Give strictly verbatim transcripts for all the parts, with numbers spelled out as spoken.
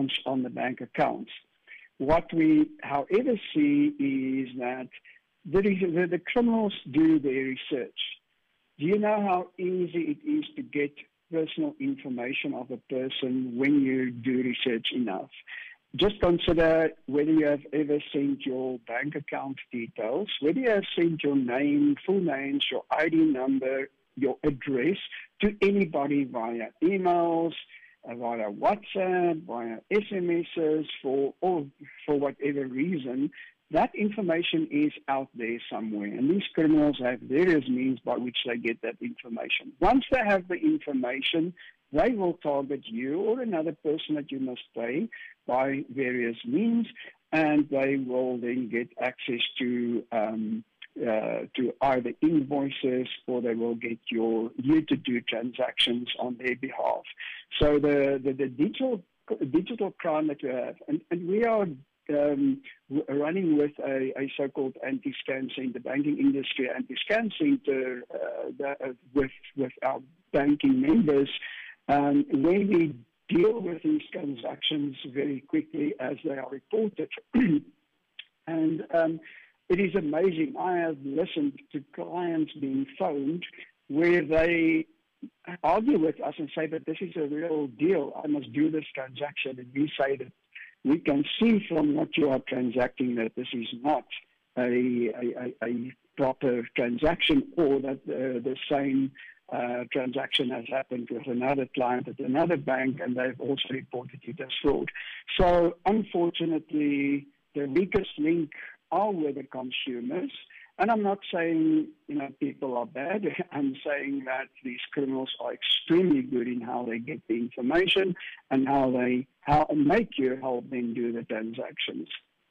accounts on the bank accounts. What we, however, see is that the, the, the criminals do their research. Do you know how easy it is to get personal information of a person when you do research enough? Just consider whether you have ever sent your bank account details, whether you have sent your name, full names, your I D number, your address to anybody via emails, uh, via WhatsApp, via S M Ses, for, or for whatever reason. That information is out there somewhere, and these criminals have various means by which they get that information. Once they have the information, they will target you or another person that you must pay by various means, and they will then get access to um, uh, to either invoices, or they will get your you to do transactions on their behalf. So the the, the digital digital crime that we have, and, and we are um, running with a, a so-called anti-scam center, banking industry anti-scam center, uh, that, uh, with with our banking members, um, where we deal with these transactions very quickly as they are reported. And um, it is amazing. I have listened to clients being phoned where they argue with us and say, but this is a real deal, I must do this transaction. And we say that we can see from what you are transacting that this is not a, a, a, a proper transaction, or that uh, the same Uh, transaction has happened with another client at another bank, and they've also reported it as fraud. So, unfortunately, the weakest link are with the consumers. And I'm not saying, you know, people are bad. I'm saying that these criminals are extremely good in how they get the information and how they how make you help them do the transactions.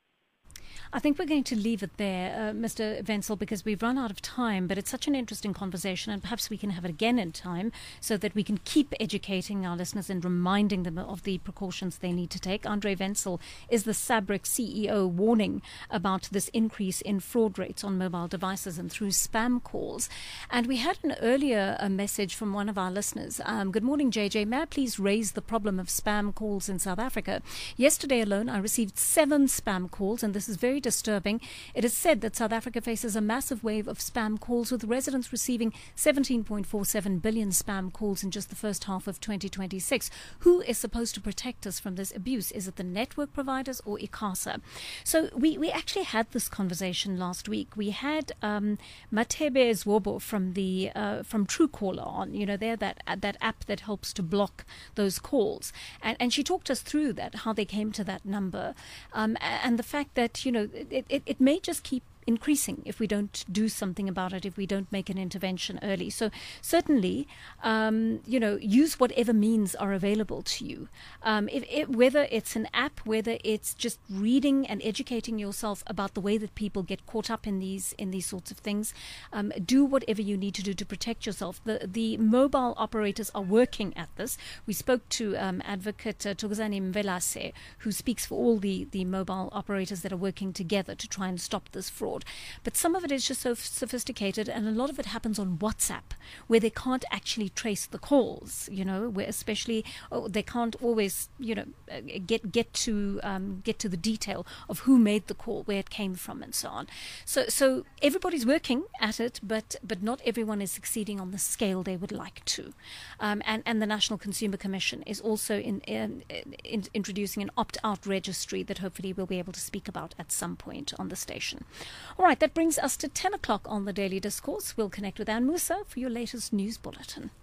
I think we're going to leave it there, uh, Mister Wenzel, because we've run out of time, but it's such an interesting conversation, and perhaps we can have it again in time so that we can keep educating our listeners and reminding them of the precautions they need to take. Andre Wenzel is the SABRIC C E O, warning about this increase in fraud rates on mobile devices and through spam calls. And we had an earlier a message from one of our listeners. Um, good morning, J J. May I please raise the problem of spam calls in South Africa? Yesterday alone, I received seven spam calls, and this is very disturbing. It is said that South Africa faces a massive wave of spam calls, with residents receiving seventeen point four seven billion spam calls in just the first half of twenty twenty-six. Who is supposed to protect us from this abuse? Is it the network providers or ICASA? So we, we actually had this conversation last week. We had um, Matebe Zwobo from the uh, from Truecaller on. You know, they're that that app that helps to block those calls, and and she talked us through that, how they came to that number, um, and the fact that, you know, It, it, it may just keep increasing if we don't do something about it, if we don't make an intervention early. So certainly, um, you know, use whatever means are available to you. Um, if, if, whether it's an app, whether it's just reading and educating yourself about the way that people get caught up in these in these sorts of things, um, do whatever you need to do to protect yourself. The the mobile operators are working at this. We spoke to um, Advocate uh, Togozani Mvelase, who speaks for all the, the mobile operators that are working together to try and stop this fraud. But some of it is just so sophisticated, and a lot of it happens on WhatsApp, where they can't actually trace the calls, you know, where especially oh, they can't always, you know, get get to um, get to the detail of who made the call, where it came from, and so on. So so everybody's working at it, but but not everyone is succeeding on the scale they would like to. Um, and, and the National Consumer Commission is also in, in, in introducing an opt-out registry that hopefully we'll be able to speak about at some point on the station. All right, that brings us to ten o'clock on the Daily Discourse. We'll connect with Anne Musa for your latest news bulletin.